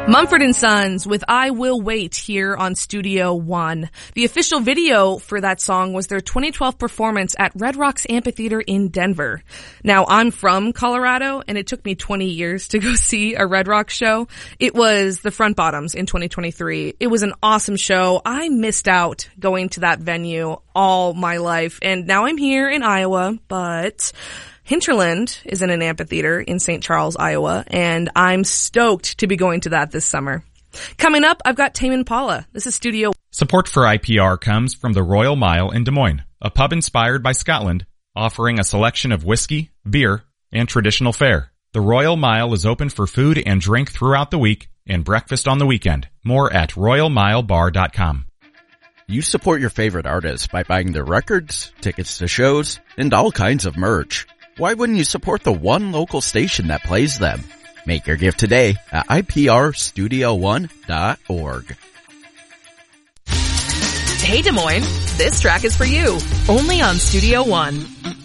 Mumford & Sons with I Will Wait here on Studio One. The official video for that song was their 2012 performance at Red Rocks Amphitheater in Denver. Now, I'm from Colorado, and it took me 20 years to go see a Red Rocks show. It was the Front Bottoms in 2023. It was an awesome show. I missed out going to that venue all my life, and now I'm here in Iowa, but Hinterland is in an amphitheater in St. Charles, Iowa, and I'm stoked to be going to that this summer. Coming up, I've got Tame Impala. This is Studio. Support for IPR comes from the Royal Mile in Des Moines, a pub inspired by Scotland, offering a selection of whiskey, beer, and traditional fare. The Royal Mile is open for food and drink throughout the week and breakfast on the weekend. More at royalmilebar.com. You support your favorite artists by buying their records, tickets to shows, and all kinds of merch. Why wouldn't you support the one local station that plays them? Make your gift today at iprstudio1.org. Hey Des Moines, this track is for you, only on Studio One.